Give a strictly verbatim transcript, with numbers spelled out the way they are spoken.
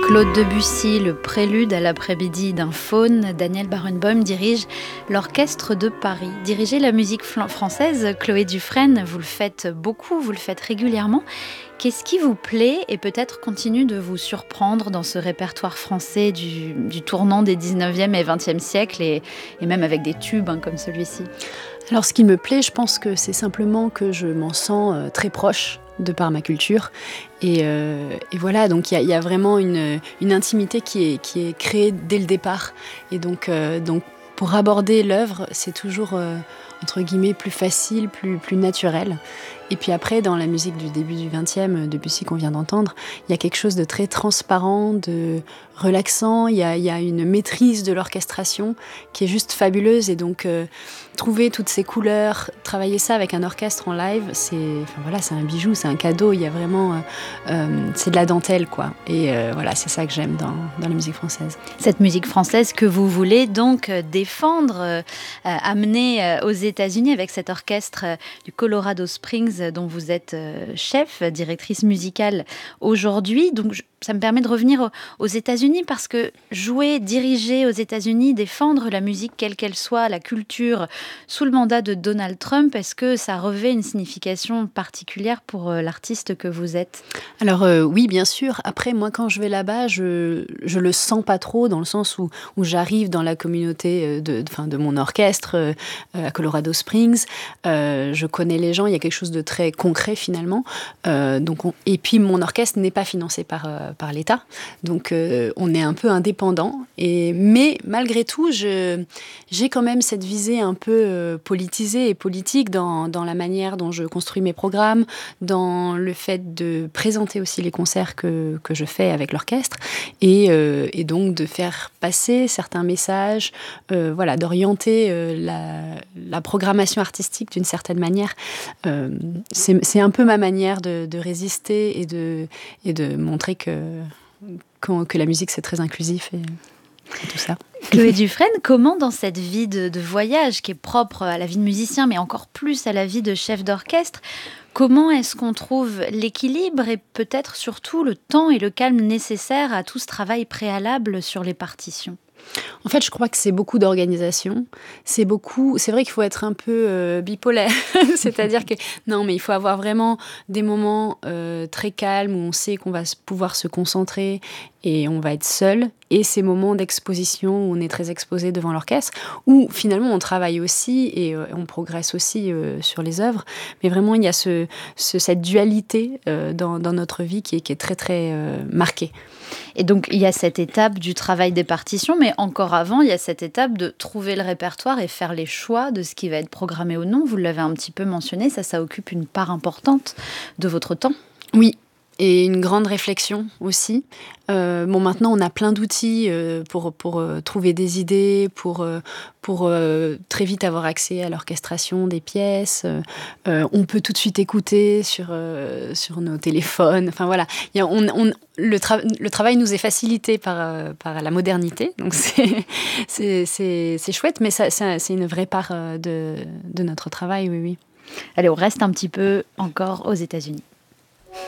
Claude Debussy, le prélude à l'après-midi d'un faune, Daniel Barenboim dirige l'Orchestre de Paris. Diriger la musique française, Chloé Dufresne, vous le faites beaucoup, vous le faites régulièrement. Qu'est-ce qui vous plaît et peut-être continue de vous surprendre dans ce répertoire français du, du tournant des dix-neuvième et vingtième siècles et, et même avec des tubes hein, comme celui-ci? Alors ce qui me plaît, je pense que c'est simplement que je m'en sens euh, très proche de par ma culture. Et, euh, et voilà, donc il y, y a vraiment une, une intimité qui est, qui est créée dès le départ. Et donc, euh, donc pour aborder l'œuvre, c'est toujours, euh, entre guillemets, plus facile, plus, plus naturel. Et puis après, dans la musique du début du vingtième, Debussy qu'on vient d'entendre, il y a quelque chose de très transparent, de relaxant, il y a, il y a une maîtrise de l'orchestration qui est juste fabuleuse. Et donc, euh, trouver toutes ces couleurs, travailler ça avec un orchestre en live, c'est, enfin, voilà, c'est un bijou, c'est un cadeau. Il y a vraiment, euh, euh, c'est de la dentelle, quoi. Et euh, voilà, c'est ça que j'aime dans, dans la musique française. Cette musique française que vous voulez donc défendre, euh, amener euh, aux États-Unis avec cet orchestre euh, du Colorado Springs dont vous êtes euh, chef, directrice musicale aujourd'hui. Donc je, ça me permet de revenir aux États-Unis parce que jouer, diriger aux États-Unis, défendre la musique quelle qu'elle soit, la culture, sous le mandat de Donald Trump, est-ce que ça revêt une signification particulière pour euh, l'artiste que vous êtes? Alors euh, oui, bien sûr. Après, moi, quand je vais là-bas, je je le sens pas trop dans le sens où où j'arrive dans la communauté de, enfin, de mon orchestre euh, à Colorado Springs. Euh, je connais les gens. Il y a quelque chose de très concret finalement. Euh, donc on, et puis mon orchestre n'est pas financé par euh, par l'État, donc euh, on est un peu indépendant. Et mais malgré tout, je j'ai quand même cette visée un peu euh, politisée et politique dans dans la manière dont je construis mes programmes, dans le fait de présenter aussi les concerts que que je fais avec l'orchestre et euh, et donc de faire passer certains messages, euh, voilà, d'orienter euh, la la programmation artistique d'une certaine manière. Euh, c'est c'est un peu ma manière de de résister et de et de montrer que que, que la musique c'est très inclusif et, et tout ça. Chloé Dufresne, comment dans cette vie de, de voyage qui est propre à la vie de musicien, mais encore plus à la vie de chef d'orchestre, comment est-ce qu'on trouve l'équilibre et peut-être surtout le temps et le calme nécessaires à tout ce travail préalable sur les partitions? En fait, je crois que c'est beaucoup d'organisation. C'est beaucoup. C'est vrai qu'il faut être un peu euh, bipolaire, c'est-à-dire que non, mais il faut avoir vraiment des moments euh, très calmes où on sait qu'on va pouvoir se concentrer et on va être seul. Et ces moments d'exposition où on est très exposé devant l'orchestre, où finalement on travaille aussi et euh, on progresse aussi euh, sur les œuvres. Mais vraiment, il y a ce, ce, cette dualité euh, dans, dans notre vie qui est, qui est très très euh, marquée. Et donc, il y a cette étape du travail des partitions, mais encore avant, il y a cette étape de trouver le répertoire et faire les choix de ce qui va être programmé ou non. Vous l'avez un petit peu mentionné, ça, ça occupe une part importante de votre temps. Oui. Et une grande réflexion aussi. Euh, bon, maintenant, on a plein d'outils euh, pour, pour euh, trouver des idées, pour, euh, pour euh, très vite avoir accès à l'orchestration des pièces. Euh, on peut tout de suite écouter sur, euh, sur nos téléphones. Enfin, voilà. Il y a, on, on, le, tra- le travail nous est facilité par, euh, par la modernité. Donc, c'est, c'est, c'est, c'est chouette, mais ça, ça, c'est une vraie part de, de notre travail, oui, oui. Allez, on reste un petit peu encore aux États-Unis.